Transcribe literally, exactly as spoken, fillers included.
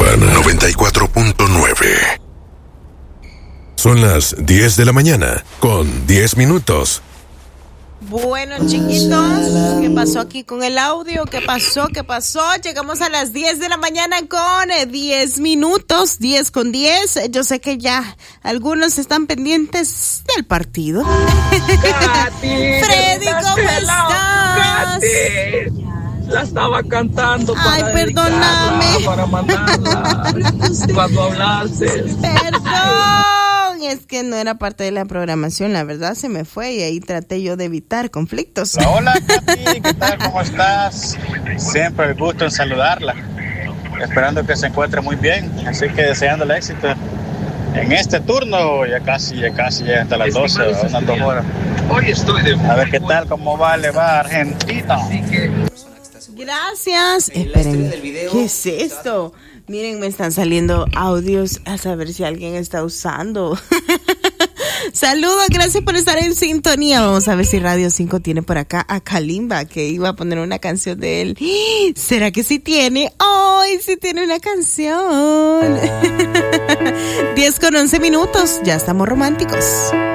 Urbana noventa y cuatro punto nueve. Son las diez de la mañana con diez minutos. Bueno, chiquitos, ¿qué pasó aquí con el audio? ¿Qué pasó? ¿Qué pasó? Llegamos a las diez de la mañana con diez minutos, diez con diez. Yo sé que ya algunos están pendientes del partido. Katy, Freddy, ¿cómo estás? Katy, la estaba cantando para Ay, perdóname. para mandarla cuando hablaste. Perdón, es que no era parte de la programación, la verdad se me fue y ahí traté yo de evitar conflictos. Hola, Katy, ¿qué tal? ¿Cómo estás? Siempre el gusto en saludarla. Esperando que se encuentre muy bien, así que deseándole éxito en este turno. Ya casi, ya casi, ya hasta las doce, unas dos horas. Hoy estoy de A ver qué tal, cómo va, le va a Argentina. Gracias. Esperen, ¿qué es esto? Miren, me están saliendo audios a saber si alguien está usando. Saludos, gracias por estar en sintonía. Vamos a ver si Radio cinco tiene por acá a Kalimba, que iba a poner una canción de él. ¿Será que sí tiene? ¡Ay, sí tiene una canción! diez con once minutos, ya estamos románticos.